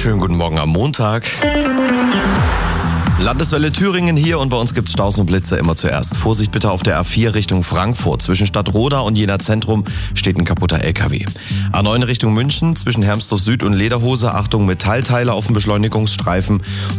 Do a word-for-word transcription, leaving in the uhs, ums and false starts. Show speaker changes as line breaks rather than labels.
Schönen guten Morgen am Montag. Landeswelle Thüringen hier und bei uns gibt es Staus und Blitze immer zuerst. Vorsicht bitte auf der A vier Richtung Frankfurt. Zwischen Stadtroda und Jena Zentrum steht ein kaputter L K W. A neun Richtung München zwischen Hermsdorf Süd und Lederhose. Achtung, Metallteile auf dem Beschleunigungsstreifen.